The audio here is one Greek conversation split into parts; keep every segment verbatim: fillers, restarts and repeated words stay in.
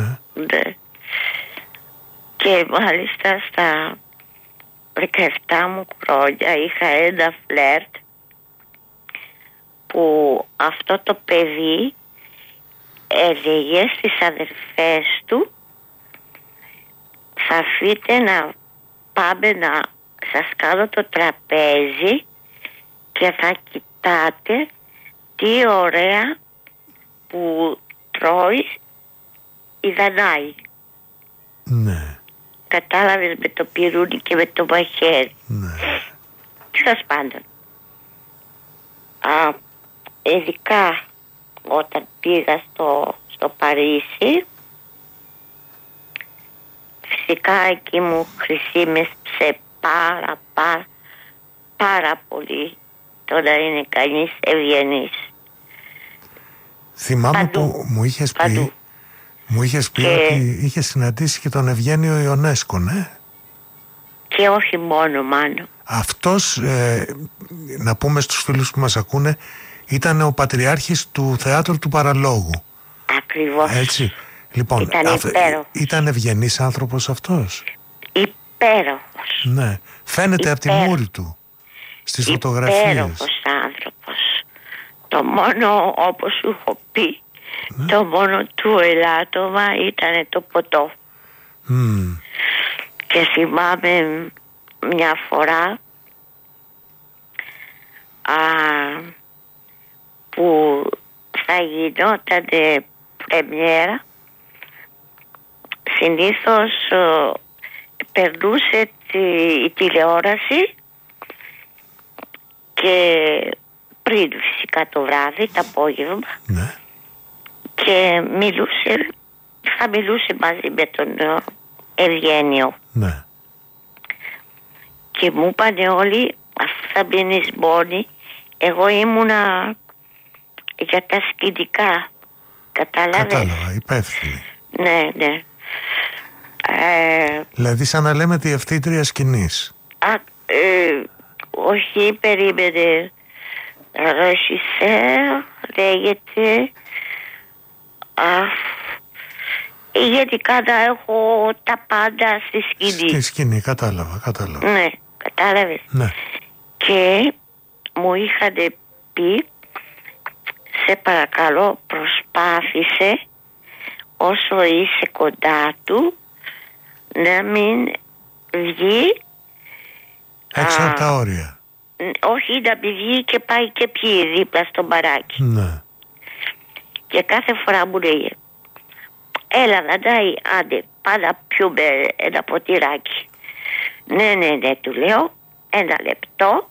Ναι. Ναι. Και μάλιστα στα δεκαεπτά μου χρόνια είχα ένα φλερτ που αυτό το παιδί έλεγε στις αδερφές του, θα έρθείτε να πάμε να σας κάνω το τραπέζι και θα κοιτάτε τι ωραία που τρώει η Δανάη. Ναι. Κατάλαβες, με το πυρούνι και με το μαχαίρι. Ναι. Τέλος πάντων. Α, ειδικά όταν πήγα στο, στο Παρίσι, φυσικά εκεί μου χρησιμεύσε πάρα πάρα πάρα πολύ το να είναι κανείς ευγενής. Θυμάμαι Παντού. που μου είχες πει, Παντού. μου είχες πει Και... ότι είχες συναντήσει και τον Ευγένιο Ιονέσκο, ναι. Και όχι μόνο, Μάνο. Αυτός, ε, να πούμε στους φίλους που μας ακούνε, ήταν ο πατριάρχης του Θεάτρου του Παραλόγου. Ακριβώς. Έτσι. Λοιπόν, ήταν αυ... υπέροχος. Ήταν ευγενής άνθρωπος αυτός. Υπέροχος. Ναι. Φαίνεται από τη μούρη του στις φωτογραφίες. Υπέροχος άνθρωπος. Το μόνο, όπως σου έχω πει, ναι. το μόνο του ελάττωμα ήταν το ποτό. Mm. Και θυμάμαι μια φορά α, που θα γινόταν πρεμιέρα, συνήθως α, περνούσε τη, η τηλεόραση και πριν φυσικά το βράδυ, το απόγευμα, ναι. και μιλούσε, θα μιλούσε μαζί με τον Ευγένιο. Ναι. Και μου είπανε όλοι, αφού θα μείνεις μόνη, εγώ ήμουνα για τα σκηνικά. Κατάλαβες. Κατάλαβα, υπεύθυνη. Ναι, ναι. Ε, δηλαδή σαν να λέμε τη ευθύντρια σκηνής. Α, ε, όχι, περίμενε. Ρεσισέρ λέγεται. Α, γενικά να έχω τα πάντα στη σκηνή. Στη σκηνή, κατάλαβα, κατάλαβα. Ναι, κατάλαβες. Ναι. Και μου είχαν πει, σε παρακαλώ προσπάθησε όσο είσαι κοντά του να μην βγει έξω από τα όρια. Όχι, να μην βγει και πάει και πιει δίπλα στο μπαράκι. Ναι. Και κάθε φορά μου λέγε, έλα Δανάη, άντε πάμε να πιούμε ένα ποτηράκι. Ναι, ναι, ναι, του λέω, ένα λεπτό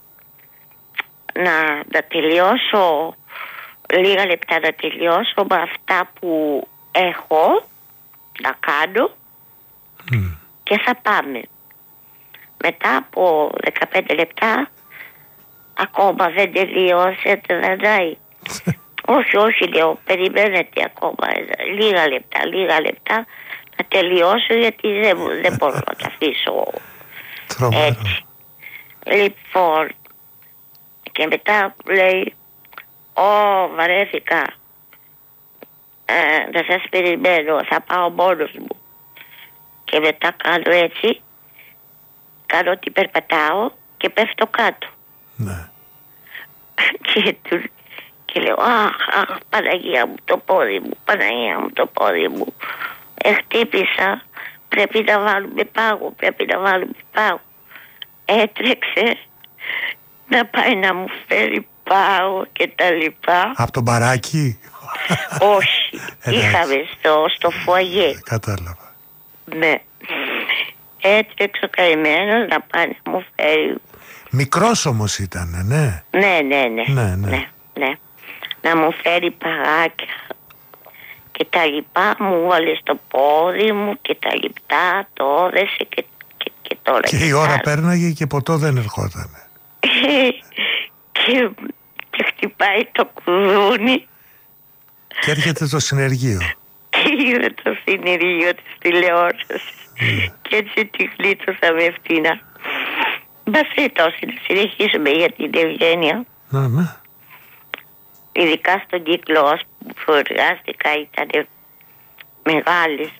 να, να τελειώσω, λίγα λεπτά να τελειώσω με αυτά που έχω να κάνω mm. και θα πάμε. Μετά από δεκαπέντε λεπτά, ακόμα δεν τελειώσετε, Δανάη. όχι, όχι, λέω, περιμένετε ακόμα λίγα λεπτά, λίγα λεπτά να τελειώσω, γιατί δεν, δεν μπορώ να τα αφήσω έτσι. Λοιπόν, και μετά λέει, ω, βαρέθηκα, ε, να σας περιμένω, θα πάω μόνος μου. Και μετά κάνω έτσι, κάνω ότι περπατάω και πέφτω κάτω. Ναι. και, του, και λέω, αχ, αχ, Παναγία μου το πόδι μου, Παναγία μου το πόδι μου. Εχτύπησα, πρέπει να βάλουμε πάγο, πρέπει να βάλουμε πάγο. Έτρεξε να πάει να μου φέρει πάγο και τα λοιπά. Από το μπαράκι? Όχι, είχαμε στο, στο φουαγέ. Κατάλαβα. Ναι. Έτρεξε ο καημένος να πάει να μου φέρει. Μικρός όμως ήταν, ναι. Ναι, ναι, ναι. Ναι, ναι. ναι, ναι. Να μου φέρει παγάκια και τα λοιπά, μου βάλε στο πόδι μου και τα λοιπά, το όδεσε και, και, και τώρα. Και, και η ώρα πέρναγε και ποτό δεν ερχότανε. και, και χτυπάει το κουδούνι. Και έρχεται το συνεργείο. Και είδε το συνεργείο της τηλεόρασης. Mm. Και έτσι τη γλίτωσα με ευθύνα. Μπας περιπτώσει να συνεχίσουμε για την Ευγένεια. Να, ναι. Ειδικά στον κύκλο που εργάστηκα ήταν μεγάλες,